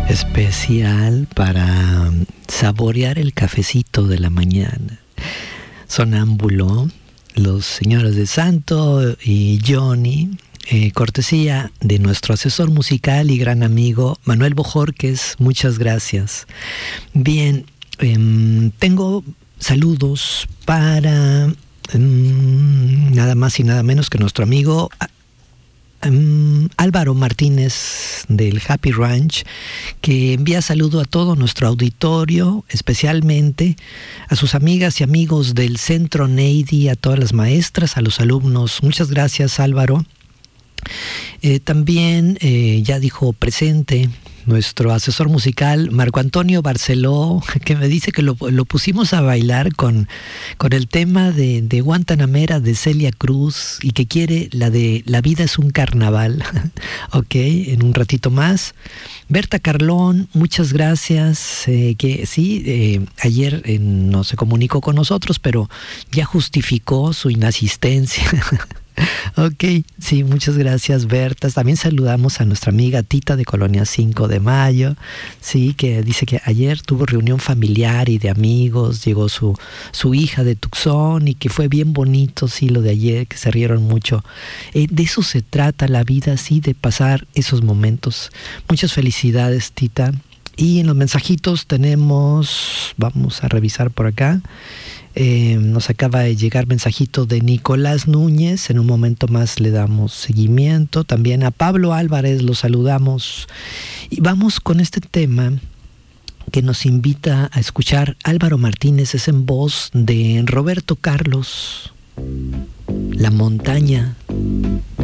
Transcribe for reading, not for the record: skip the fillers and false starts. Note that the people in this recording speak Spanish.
especial para saborear el cafecito de la mañana. Sonámbulo, los señores de Santo y Johnny, cortesía de nuestro asesor musical y gran amigo Manuel Bojorquez. Muchas gracias. Bien, tengo saludos para nada más y nada menos que nuestro amigo Álvaro Martínez del Happy Ranch, que envía saludo a todo nuestro auditorio, especialmente a sus amigas y amigos del Centro Neidy, a todas las maestras, a los alumnos. Muchas gracias, Álvaro. También ya dijo presente nuestro asesor musical Marco Antonio Barceló, que me dice que lo pusimos a bailar con el tema de Guantanamera de Celia Cruz, y que quiere la de La vida es un carnaval. Ok, en un ratito más. Berta Carlón, muchas gracias, que sí, ayer no se comunicó con nosotros, pero ya justificó su inasistencia. Ok, sí, muchas gracias, Berta. También saludamos a nuestra amiga Tita de Colonia 5 de Mayo, sí, que dice que ayer tuvo reunión familiar y de amigos, llegó su hija de Tucson y que fue bien bonito, sí, lo de ayer, que se rieron mucho. De eso se trata la vida, sí, de pasar esos momentos. Muchas felicidades, Tita. Y en los mensajitos tenemos, vamos a revisar por acá. Nos acaba de llegar mensajito de Nicolás Núñez. En un momento más le damos seguimiento. También a Pablo Álvarez lo saludamos. Y vamos con este tema que nos invita a escuchar Álvaro Martínez. Es en voz de Roberto Carlos. La montaña.